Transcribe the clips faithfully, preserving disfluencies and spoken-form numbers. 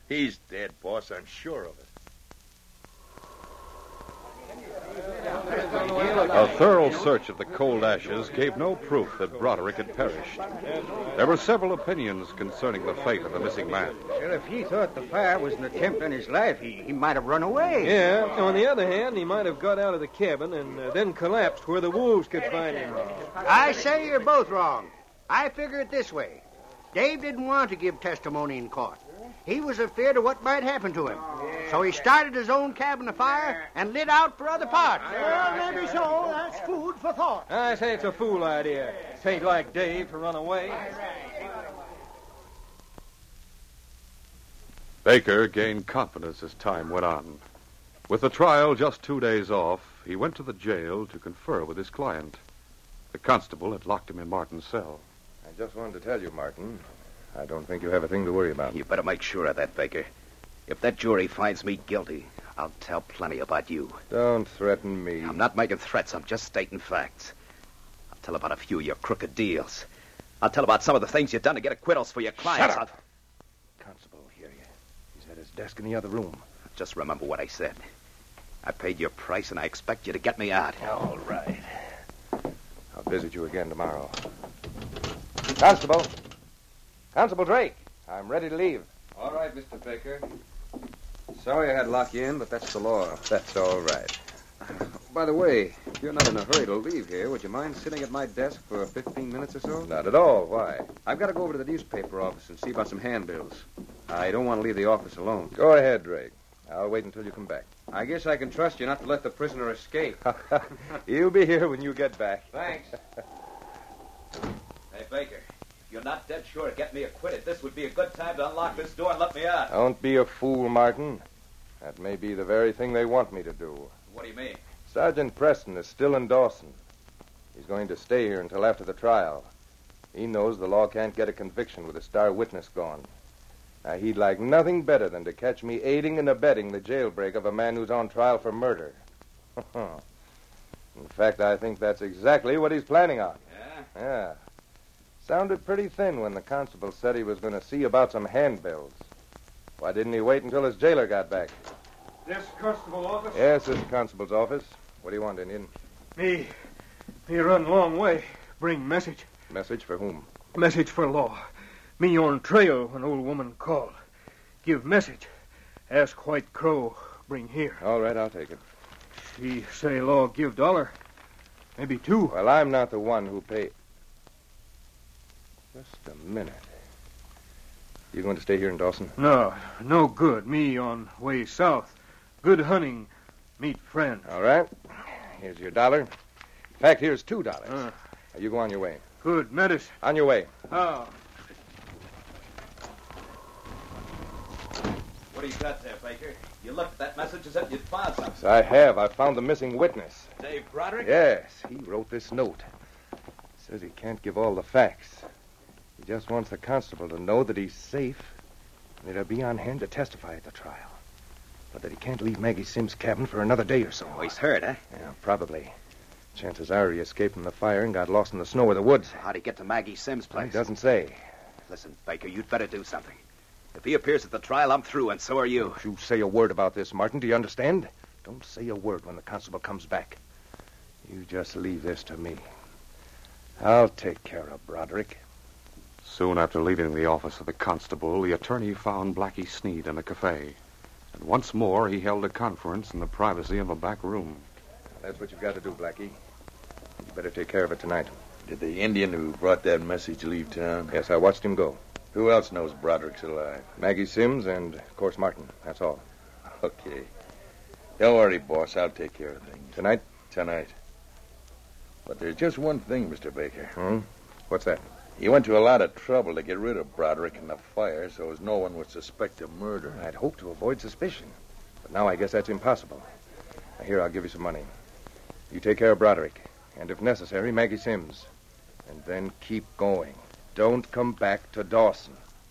He's dead, boss. I'm sure of it. A thorough search of the cold ashes gave no proof that Broderick had perished. There were several opinions concerning the fate of the missing man. Well, if he thought the fire was an attempt on his life, he, he might have run away. Yeah, on the other hand, he might have got out of the cabin and uh, then collapsed where the wolves could find him. I say you're both wrong. I figure it this way. Dave didn't want to give testimony in court. He was afraid of what might happen to him. So he started his own cabin afire and lit out for other parts. Well, maybe so. That's food for thought. I say it's a fool idea. It ain't like Dave to run away. Baker gained confidence as time went on. With the trial just two days off, he went to the jail to confer with his client. The constable had locked him in Martin's cell. I just wanted to tell you, Martin, I don't think you have a thing to worry about. You better make sure of that, Baker. If that jury finds me guilty, I'll tell plenty about you. Don't threaten me. I'm not making threats. I'm just stating facts. I'll tell about a few of your crooked deals. I'll tell about some of the things you've done to get acquittals for your clients. Shut up. I'll... Constable will hear you. He's at his desk in the other room. Just remember what I said. I paid your price, and I expect you to get me out. All right. I'll visit you again tomorrow. Constable. Constable Drake, I'm ready to leave. All right, Mister Baker. Sorry I had to lock you in, but that's the law. That's all right. By the way, if you're not in a hurry to leave here, would you mind sitting at my desk for fifteen minutes or so? Not at all. Why? I've got to go over to the newspaper office and see about some handbills. I don't want to leave the office alone. Go ahead, Drake. I'll wait until you come back. I guess I can trust you not to let the prisoner escape. He'll be here when you get back. Thanks. Hey, Baker. If you're not dead sure to get me acquitted, this would be a good time to unlock this door and let me out. Don't be a fool, Martin. That may be the very thing they want me to do. What do you mean? Sergeant Preston is still in Dawson. He's going to stay here until after the trial. He knows the law can't get a conviction with a star witness gone. Now, he'd like nothing better than to catch me aiding and abetting the jailbreak of a man who's on trial for murder. In fact, I think that's exactly what he's planning on. Yeah? Yeah. Sounded pretty thin when the constable said he was going to see about some handbills. Why didn't he wait until his jailer got back? This constable office? Yes, this is the constable's office. What do you want, Indian? Me. Me run long way. Bring message. Message for whom? Message for law. Me on trail when old woman call. Give message. Ask White Crow. Bring here. All right, I'll take it. She say law give dollar. Maybe two. Well, I'm not the one who pay... Just a minute. You going to stay here in Dawson? No, no good. Me on way south. Good hunting. Meet friend. All right. Here's your dollar. In fact, here's two dollars. Uh, now you go on your way. Good medicine. On your way. Oh. What do you got there, Baker? You looked at that message and said you'd found something. Yes, I have. I found the missing witness. Dave Broderick? Yes, he wrote this note. Says he can't give all the facts. He just wants the constable to know that he's safe and that he'll be on hand to testify at the trial. But that he can't leave Maggie Sims' cabin for another day or so. Oh, he's hurt, huh? Yeah, probably. Chances are he escaped from the fire and got lost in the snow or the woods. How'd he get to Maggie Sims' place? He doesn't say. Listen, Baker, you'd better do something. If he appears at the trial, I'm through, and so are you. Don't you say a word about this, Martin. Do you understand? Don't say a word when the constable comes back. You just leave this to me. I'll take care of Broderick. Soon after leaving the office of the constable, the attorney found Blackie Sneed in a cafe. And once more, he held a conference in the privacy of a back room. That's what you've got to do, Blackie. You better take care of it tonight. Did the Indian who brought that message leave town? Yes, I watched him go. Who else knows Broderick's alive? Maggie Sims and, of course, Martin. That's all. Okay. Don't worry, boss. I'll take care of things. Tonight? Tonight. But there's just one thing, Mister Baker. Hmm? What's that? You went to a lot of trouble to get rid of Broderick in the fire so as no one would suspect a murder. I'd hoped to avoid suspicion. But now I guess that's impossible. Now, here, I'll give you some money. You take care of Broderick. And if necessary, Maggie Sims. And then keep going. Don't come back to Dawson.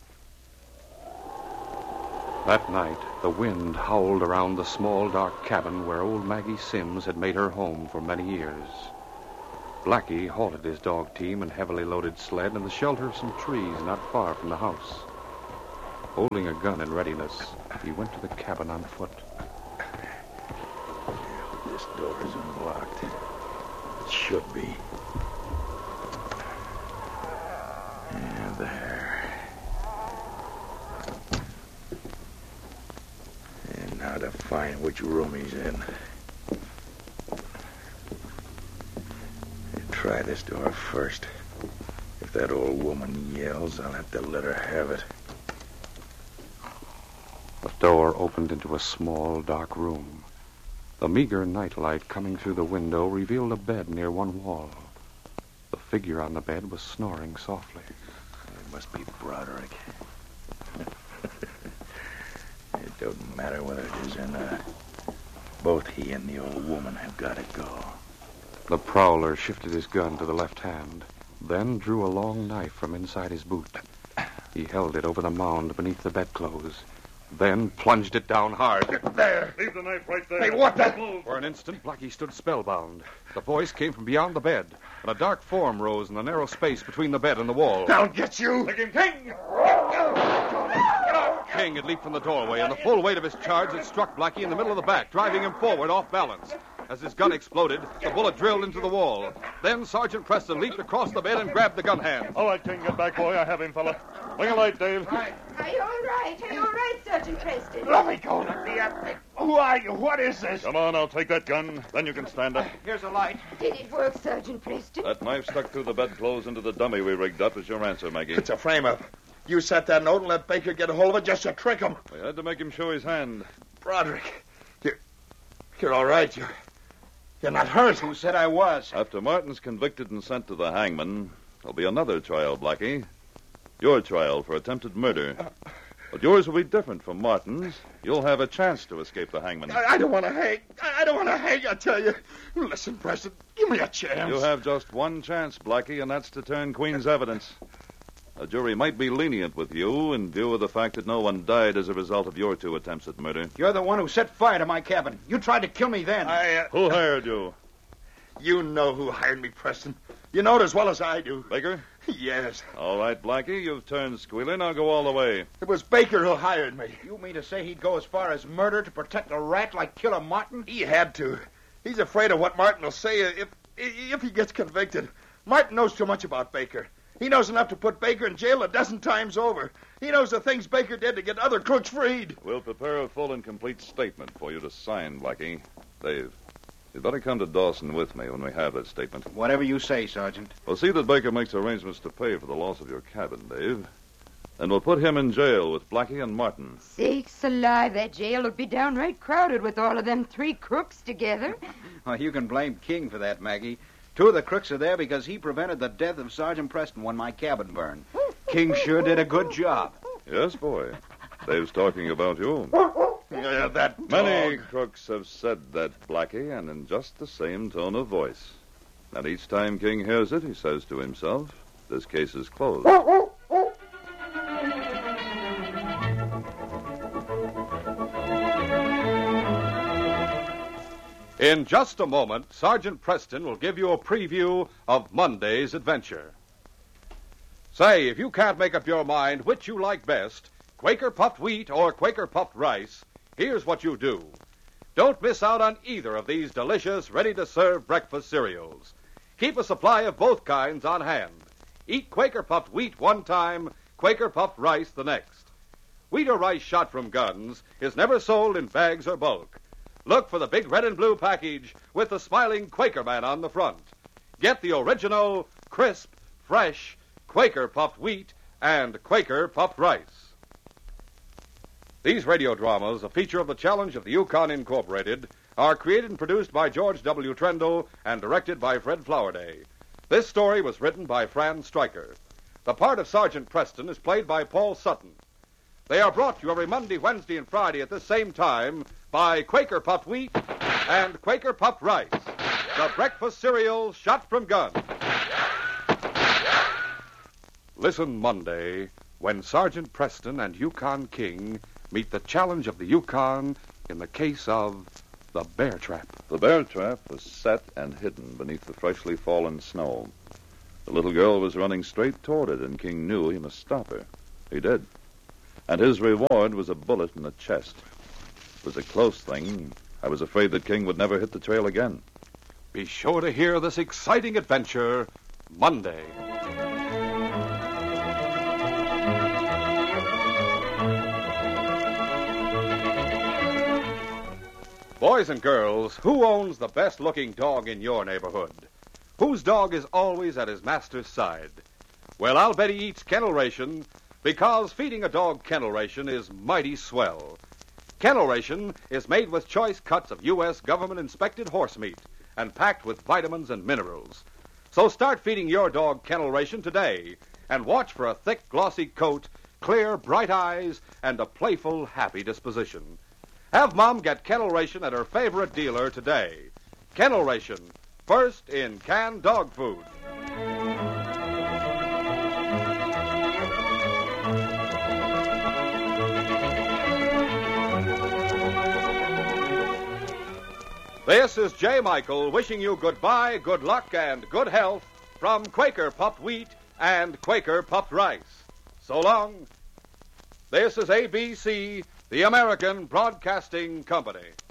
That night, the wind howled around the small, dark cabin where old Maggie Sims had made her home for many years. Blackie halted his dog team and heavily loaded sled in the shelter of some trees not far from the house. Holding a gun in readiness, he went to the cabin on foot. This door is unlocked. It should be. Yeah, there. And now to find which room he's in. Try this door first. If that old woman yells, I'll have to let her have it. The door opened into a small, dark room. The meager nightlight coming through the window revealed a bed near one wall. The figure on the bed was snoring softly. It must be Broderick. It don't matter whether it is or not. Both he and the old woman have got to go. The prowler shifted his gun to the left hand, then drew a long knife from inside his boot. He held it over the mound beneath the bedclothes, then plunged it down hard. There! Leave the knife right there. Hey, what the... Move. For an instant, Blackie stood spellbound. The voice came from beyond the bed, and a dark form rose in the narrow space between the bed and the wall. I'll get you! Take him, King! King had leaped from the doorway, and the full weight of his charge had struck Blackie in the middle of the back, driving him forward off balance. As his gun exploded, the bullet drilled into the wall. Then Sergeant Preston leaped across the bed and grabbed the gun hand. All right, King, get back, boy. I have him, fella. Bring a light, Dave. Are you all right? Are you all right, Sergeant Preston? Let me go, let me up. Who are you? What is this? Come on, I'll take that gun. Then you can stand up. Here's a light. Did it work, Sergeant Preston? That knife stuck through the bedclothes into the dummy we rigged up is your answer, Maggie. It's a frame-up. You set that note and let Baker get a hold of it just to trick him. We had to make him show his hand. Broderick, you're, you're all right. You're, you're not hurt. Who said I was? After Martin's convicted and sent to the hangman, there'll be another trial, Blackie. Your trial for attempted murder. But yours will be different from Martin's. You'll have a chance to escape the hangman. I, I don't want to hang. I, I don't want to hang, I tell you. Listen, Preston, give me a chance. You have just one chance, Blackie, and that's to turn Queen's evidence. A jury might be lenient with you in view of the fact that no one died as a result of your two attempts at murder. You're the one who set fire to my cabin. You tried to kill me then. I, uh, Who hired you? You know who hired me, Preston. You know it as well as I do. Baker? Yes. All right, Blackie, you've turned squealing. I'll go all the way. It was Baker who hired me. You mean to say he'd go as far as murder to protect a rat like Killer Martin? He had to. He's afraid of what Martin will say if if he gets convicted. Martin knows too much about Baker. He knows enough to put Baker in jail a dozen times over. He knows the things Baker did to get other crooks freed. We'll prepare a full and complete statement for you to sign, Blackie. Dave, you'd better come to Dawson with me when we have that statement. Whatever you say, Sergeant. We'll see that Baker makes arrangements to pay for the loss of your cabin, Dave. And we'll put him in jail with Blackie and Martin. Sakes alive, that jail would be downright crowded with all of them three crooks together. Oh, you can blame King for that, Maggie. Two of the crooks are there because he prevented the death of Sergeant Preston when my cabin burned. King sure did a good job. Yes, boy. Dave's talking about you. Yeah, that dog. Many crooks have said that, Blackie, and in just the same tone of voice. And each time King hears it, he says to himself, this case is closed. In just a moment, Sergeant Preston will give you a preview of Monday's adventure. Say, if you can't make up your mind which you like best, Quaker puffed wheat or Quaker puffed rice, here's what you do. Don't miss out on either of these delicious, ready-to-serve breakfast cereals. Keep a supply of both kinds on hand. Eat Quaker puffed wheat one time, Quaker puffed rice the next. Wheat or rice shot from guns is never sold in bags or bulk. Look for the big red and blue package with the smiling Quaker man on the front. Get the original, crisp, fresh Quaker puffed wheat and Quaker puffed rice. These radio dramas, a feature of the Challenge of the Yukon Incorporated, are created and produced by George W. Trendle and directed by Fred Flowerday. This story was written by Fran Stryker. The part of Sergeant Preston is played by Paul Sutton. They are brought to you every Monday, Wednesday, and Friday at this same time by Quaker puffed wheat and Quaker puffed rice, the breakfast cereal shot from guns. Listen Monday when Sergeant Preston and Yukon King meet the challenge of the Yukon in the case of the bear trap. The bear trap was set and hidden beneath the freshly fallen snow. The little girl was running straight toward it, and King knew he must stop her. He did. And his reward was a bullet in the chest. It was a close thing. I was afraid that King would never hit the trail again. Be sure to hear this exciting adventure Monday. Boys and girls, who owns the best-looking dog in your neighborhood? Whose dog is always at his master's side? Well, I'll bet he eats kennel ration, because feeding a dog kennel ration is mighty swell. Kennel ration is made with choice cuts of U S government-inspected horse meat and packed with vitamins and minerals. So start feeding your dog kennel ration today and watch for a thick, glossy coat, clear, bright eyes, and a playful, happy disposition. Have Mom get kennel ration at her favorite dealer today. Kennel ration, first in canned dog food. This is J. Michael wishing you goodbye, good luck, and good health from Quaker Puffed Wheat and Quaker Puffed Rice. So long. This is A B C, the American Broadcasting Company.